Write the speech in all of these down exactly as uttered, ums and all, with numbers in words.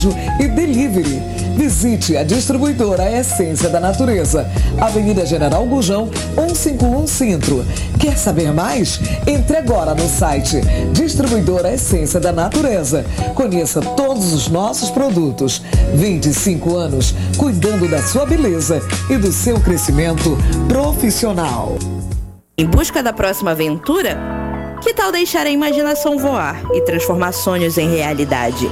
e delivery. Visite a distribuidora Essência da Natureza, Avenida General Gurjão, cento e cinquenta e um Centro. Quer saber mais? Entre agora no site Distribuidora Essência da Natureza. Conheça todos os nossos produtos. vinte e cinco anos cuidando da sua beleza e do seu crescimento profissional. Em busca da próxima aventura? Que tal deixar a imaginação voar e transformar sonhos em realidade?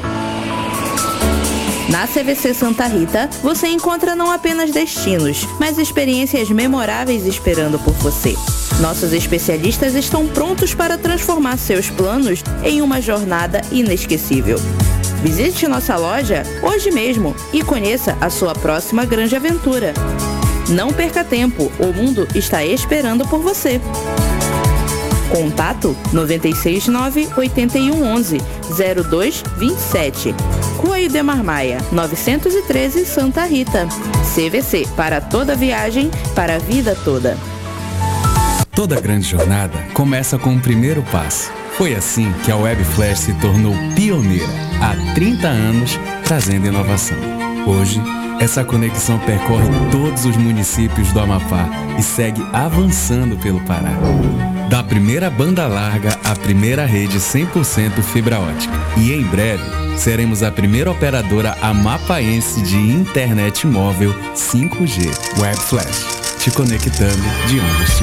Na C V C Santa Rita, você encontra não apenas destinos, mas experiências memoráveis esperando por você. Nossos especialistas estão prontos para transformar seus planos em uma jornada inesquecível. Visite nossa loja hoje mesmo e conheça a sua próxima grande aventura. Não perca tempo, o mundo está esperando por você. Contato nove seis nove, oito um um, zero dois dois sete. Rua Idemar Maia, novecentos e treze, Santa Rita. C V C, para toda viagem, para a vida toda. Toda grande jornada começa com o primeiro passo. Foi assim que a Web Flash se tornou pioneira, há trinta anos, trazendo inovação. Hoje, essa conexão percorre todos os municípios do Amapá e segue avançando pelo Pará. Da primeira banda larga à primeira rede cem por cento fibra ótica. E em breve, seremos a primeira operadora amapaense de internet móvel cinco G. Web Flash, te conectando de onde estiver.